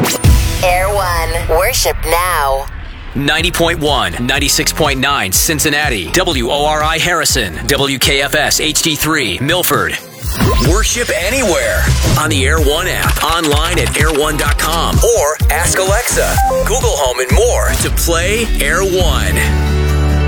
Air One. Worship now. 90.1, 96.9 Cincinnati, WORI Harrison, WKFS HD3 Milford. Worship anywhere on the Air One app, online at air1.com, or ask Alexa, Google Home, and more to play Air One.